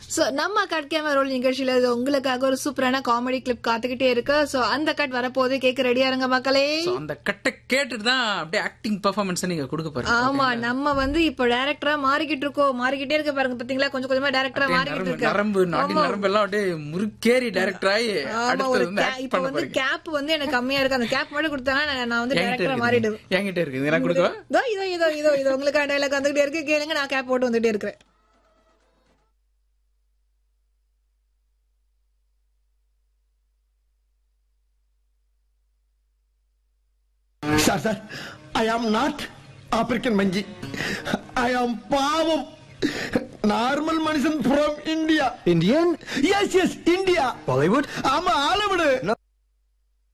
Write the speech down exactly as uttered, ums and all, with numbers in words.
So நம்ம cut camera role நிகழ்ச்சியில இது உங்களுக்காக ஒரு சூப்பரான காமெடி கிளிப் காத்துக்கிட்டே இருக்கு. சோ அந்த கட் வரப்போது கேட்க ரெடியா இருங்க மக்களே. So, அந்த கட்டை கேட்டுட்டு தான் அப்படியே ஆக்டிங் பெர்ஃபார்மன்ஸ் நீங்க கொடுக்க போறீங்க. ஆமா, நம்ம வந்து இப்போ டைரக்டரா மாறிக்கிட்டு இருக்கோம். மாறிக்கிட்டே இருக்க பாருங்க பாத்தீங்களா, கொஞ்சம் கொஞ்சமா டைரக்டரா மாறிக்கிட்டு இருக்கு. நரம்பு நாடி நரம்பு எல்லாம் அப்படியே முறுக்கேறி டைரக்டர் ஆகி அடுத்து வந்து ஆக்ட் இப்போ பண்ண வந்து போறீங்க. கேப் வந்து எனக்கு கம்மியா இருக்கு. அந்த கேப் மட்டும் கொடுத்தாங்கன்னா நான் வந்து டைரக்டரா மாறிடுவேன். என்கிட்ட இருக்கு, நான் கொடுக்கவா? இதோ இதோ இதோ இதோ இதோ உங்களுக்கு டைலாக் வந்துகிட்டே இருக்கு, கேளுங்க. நான் கேப் போட்டு வந்துட்டே இருக்கிறேன். Sir, sir, I am not African Manji. I am Pavam. Normal Manisan from India. Indian? Yes, yes, India. Bollywood? I'm a Hollywood. No.